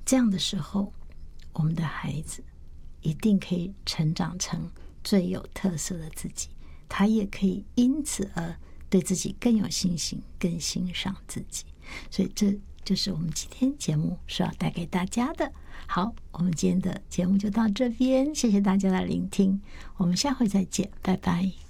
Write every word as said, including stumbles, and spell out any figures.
这样的时候，我们的孩子一定可以成长成最有特色的自己，他也可以因此而对自己更有信心，更欣赏自己。所以这就是我们今天节目是要带给大家的。好，我们今天的节目就到这边，谢谢大家的聆听，我们下回再见，拜拜。